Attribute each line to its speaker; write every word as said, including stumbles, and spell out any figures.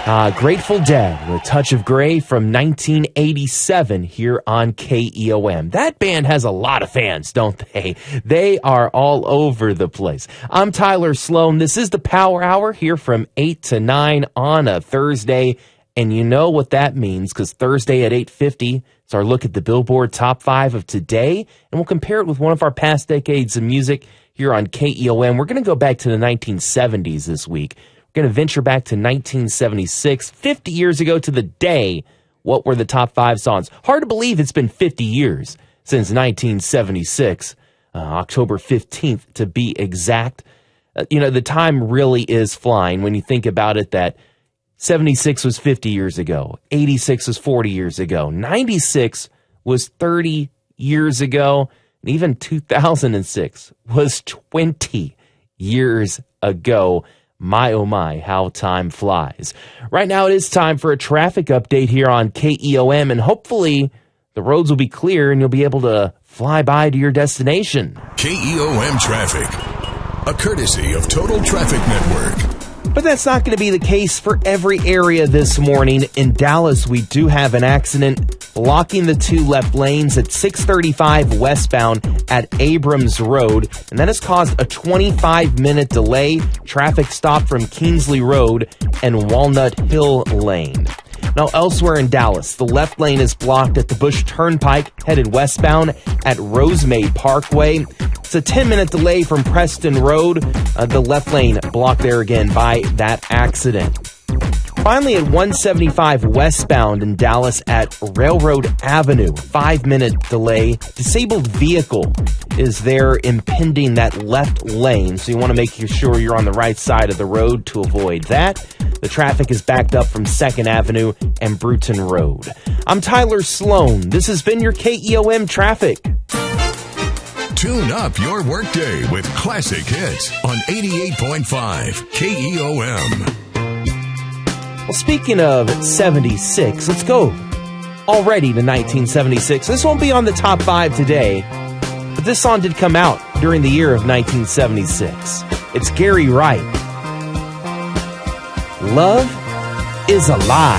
Speaker 1: Uh, Grateful Dead with Touch of Grey from nineteen eighty-seven here on K E O M. That band has a lot of fans, don't they? They are all over the place. I'm Tyler Sloan. This is the Power Hour here from eight to nine on a Thursday. And you know what that means, because Thursday at eight fifty is our look at the Billboard Top five of today. And we'll compare it with one of our past decades of music here on K E O M. We're going to go back to the nineteen seventies this week. Going to venture back to nineteen seventy-six, fifty years ago to the day. What were the top five songs? Hard to believe it's been fifty years since nineteen seventy-six, uh, October fifteenth to be exact. Uh, you know, the time really is flying when you think about it, that seventy-six was fifty years ago, eighty-six was forty years ago, ninety-six was thirty years ago, and even two thousand six was twenty years ago. My, oh my, how time flies. Right now it is time for a traffic update here on K E O M, and hopefully the roads will be clear and you'll be able to fly by to your destination.
Speaker 2: K E O M Traffic, a courtesy of Total Traffic Network.
Speaker 1: But that's not going to be the case for every area this morning. In Dallas, we do have an accident blocking the two left lanes at six thirty-five westbound at Abrams Road, and that has caused a twenty-five minute delay. Traffic stop from Kingsley Road and Walnut Hill Lane. Now, elsewhere in Dallas, the left lane is blocked at the Bush Turnpike, headed westbound at Rosemade Parkway. It's a ten minute delay from Preston Road. Uh, the left lane blocked there again by that accident. Finally, at one seventy-five westbound in Dallas at Railroad Avenue, five minute delay. Disabled vehicle is there impeding that left lane, so you want to make sure you're on the right side of the road to avoid that. The traffic is backed up from second Avenue and Bruton Road. I'm Tyler Sloan. This has been your K E O M Traffic.
Speaker 2: Tune up your workday with classic hits on eighty-eight point five K E O M.
Speaker 1: Well, speaking of seventy-six, let's go already to nineteen seventy-six. This won't be on the top five today, but this song did come out during the year of nineteen seventy-six. It's Gary Wright. Love is a Lie.